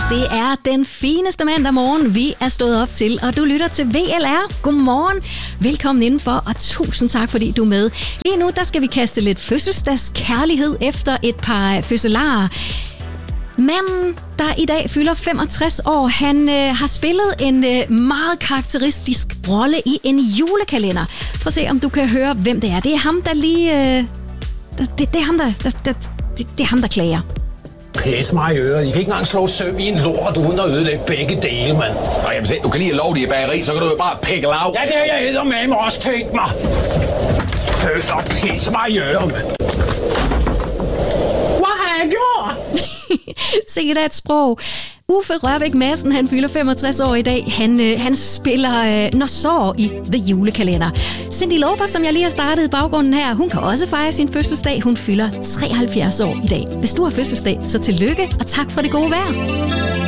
Det er den fineste mandag morgen, vi er stået op til, og du lytter til VLR. Godmorgen, velkommen indenfor, og tusind tak, fordi du er med. Lige nu, der skal vi kaste lidt fødselsdagskærlighed efter et par fødselarer. Manden, der i dag fylder 65 år, han har spillet en meget karakteristisk rolle i en julekalender. Prøv at se, om du kan høre, hvem det er. Det er ham, der lige... Det er ham, der klager. Pæs mig i øret. I kan ikke engang slå søm i en lort uden at ødelægge begge dele, mand. Og jamen se, du kan lige love det i bageri, så kan du jo bare pikke lav. Ja, det har jeg eddermame også tænkt mig. Pøs og pæs mig i øret, mand. Hvad har jeg gjort? Se da et sprog. Uffe Rørbæk Madsen, han fylder 65 år i dag. Han spiller Nosår i The Julekalender. Cindy Lauper, som jeg lige har startet i baggrunden her, hun kan også fejre sin fødselsdag. Hun fylder 73 år i dag. Hvis du har fødselsdag, så tillykke, og tak for det gode vejr.